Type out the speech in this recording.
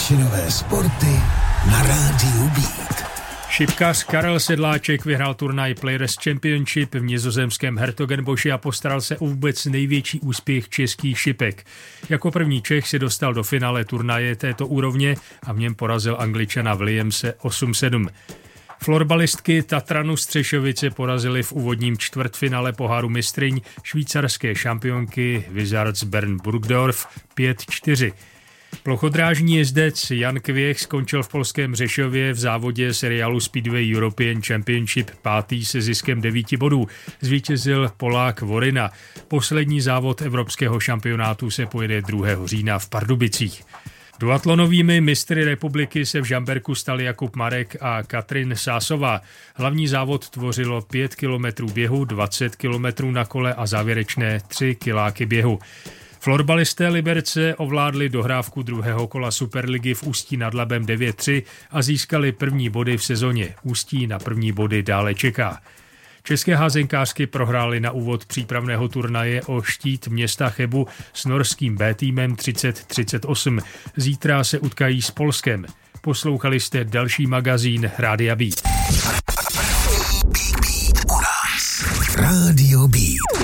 Vysočinové sporty na rádiu Beat. Šipkař Karel Sedláček vyhrál turnaj Players Championship v nizozemském Hertogenboši a postaral se o vůbec největší úspěch českých šipek. Jako první Čech se dostal do finále turnaje této úrovně a v něm porazil Angličana Williamse 8-7. Florbalistky Tatranu Střešovice porazily v úvodním čtvrtfinále poháru mistryň švýcarské šampionky Wizards Bern Burgdorf 5-4. Plochodrážní jezdec Jan Kvěch skončil v polském Řešově v závodě seriálu Speedway European Championship 5. se ziskem 9 bodů. Zvítězil Polák Vorina. Poslední závod evropského šampionátu se pojede 2. října v Pardubicích. Duatlonovými mistry republiky se v Žamberku stali Jakub Marek a Katrin Sásová. Hlavní závod tvořilo 5 kilometrů běhu, 20 kilometrů na kole a závěrečné 3 kiláky běhu. Florbalisté Liberce ovládli dohrávku druhého kola Superligy v Ústí nad Labem 9-3 a získali první body v sezóně. Ústí na první body dále čeká. České házenkářky prohrály na úvod přípravného turnaje o štít města Chebu s norským B týmem 30-38. Zítra se utkají s Polskem. Poslouchali jste další magazín Rádia Beat. Rádio Beat.